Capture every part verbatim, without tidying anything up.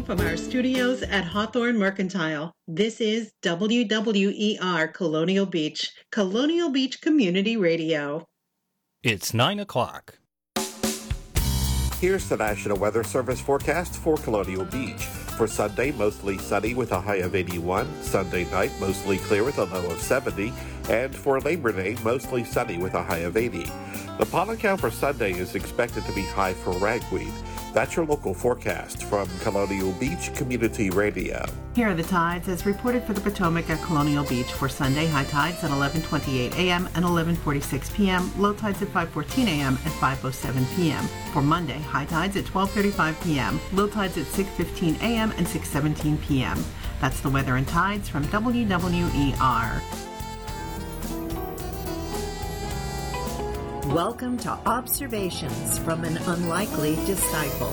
from our studios at Hawthorne Mercantile. This is W W E R Colonial Beach, Colonial Beach Community Radio. It's nine o'clock. Here's the National Weather Service forecast for Colonial Beach. For Sunday, mostly sunny with a high of eighty-one. Sunday night, mostly clear with a low of seventy. And for Labor Day, mostly sunny with a high of eighty. The pollen count for Sunday is expected to be high for ragweed. That's your local forecast from Colonial Beach Community Radio. Here are the tides as reported for the Potomac at Colonial Beach for Sunday. High tides at eleven twenty-eight a.m. and eleven forty-six p.m. Low tides at five fourteen a.m. and five oh seven p.m. For Monday, high tides at twelve thirty-five p.m. Low tides at six fifteen a.m. and six seventeen p.m. That's the weather and tides from W W E R. Welcome to Observations from an Unlikely Disciple.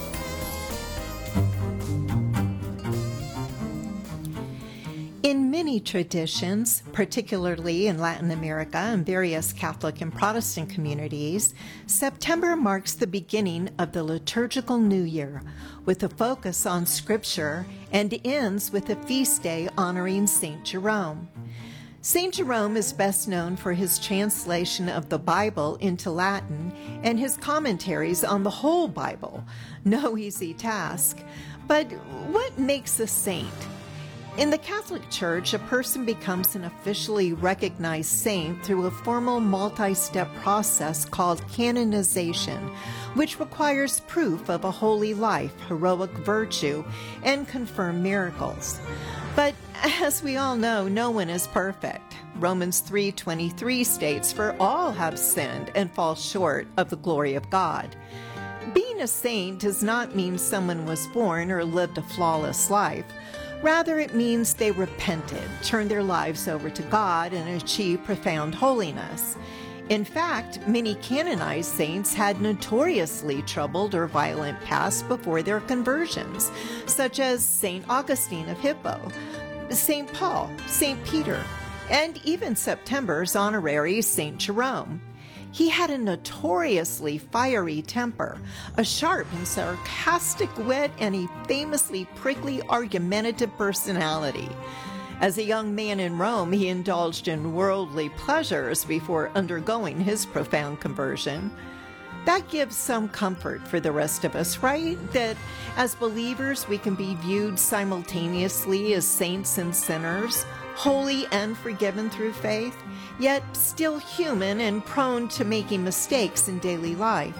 In many traditions, particularly in Latin America and various Catholic and Protestant communities, September marks the beginning of the liturgical new year, with a focus on Scripture, and ends with a feast day honoring Saint Jerome. Saint Jerome is best known for his translation of the Bible into Latin and his commentaries on the whole Bible. No easy task. But what makes a saint? In the Catholic Church, a person becomes an officially recognized saint through a formal multi-step process called canonization, which requires proof of a holy life, heroic virtue, and confirmed miracles. But as we all know, no one is perfect. Romans three twenty-three states, "For all have sinned and fall short of the glory of God." Being a saint does not mean someone was born or lived a flawless life. Rather, it means they repented, turned their lives over to God, and achieved profound holiness. In fact, many canonized saints had notoriously troubled or violent past before their conversions, such as Saint Augustine of Hippo, Saint Paul, Saint Peter, and even September's honorary Saint Jerome. He had a notoriously fiery temper, a sharp and sarcastic wit, and a famously prickly, argumentative personality. As a young man in Rome, he indulged in worldly pleasures before undergoing his profound conversion. That gives some comfort for the rest of us, right? That as believers, we can be viewed simultaneously as saints and sinners, holy and forgiven through faith, yet still human and prone to making mistakes in daily life.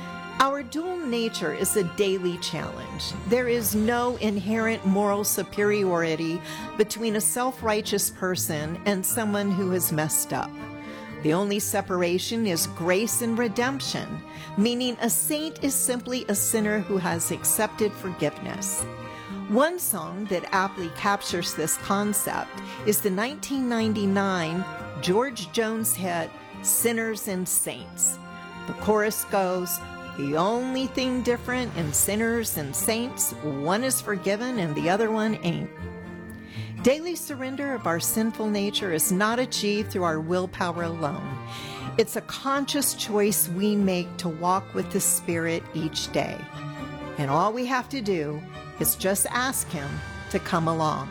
Our dual nature is a daily challenge. There is no inherent moral superiority between a self-righteous person and someone who has messed up. The only separation is grace and redemption, meaning a saint is simply a sinner who has accepted forgiveness. One song that aptly captures this concept is the nineteen ninety-nine George Jones hit, "Sinners and Saints." The chorus goes, "The only thing different in sinners and saints, one is forgiven and the other one ain't." Daily surrender of our sinful nature is not achieved through our willpower alone. It's a conscious choice we make to walk with the Spirit each day. And all we have to do is just ask Him to come along.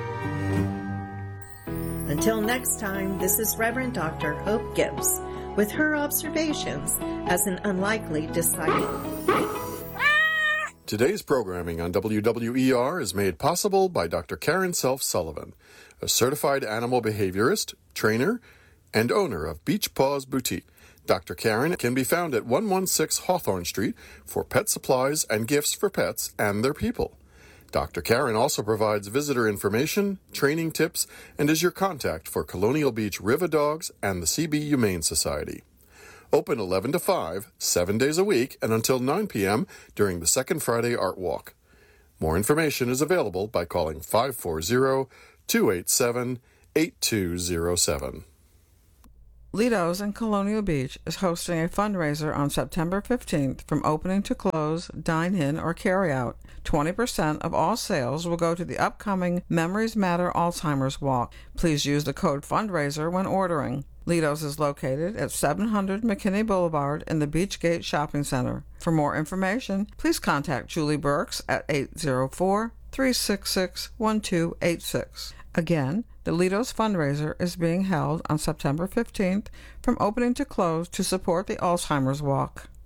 Until next time, this is Reverend Doctor Hope Gibbs with her observations as an unlikely disciple. Today's programming on W W E R is made possible by Doctor Karen Self Sullivan, a certified animal behaviorist, trainer, and owner of Beach Paws Boutique. Doctor Karen can be found at one sixteen Hawthorne Street for pet supplies and gifts for pets and their people. Doctor Karen also provides visitor information, training tips, and is your contact for Colonial Beach River Dogs and the C B Humane Society. Open eleven to five, seven days a week, and until nine p.m. during the Second Friday Art Walk. More information is available by calling five four zero, two eight seven, eight two zero seven. Lido's in Colonial Beach is hosting a fundraiser on September fifteenth from opening to close, dine-in, or carry-out. twenty percent of all sales will go to the upcoming Memories Matter Alzheimer's Walk. Please use the code fundraiser when ordering. Lido's is located at seven hundred McKinney Boulevard in the Beachgate Shopping Center. For more information, please contact Julie Burks at eight zero four, three six six, one two eight six. Again, the Lido's fundraiser is being held on September fifteenth from opening to close to support the Alzheimer's Walk.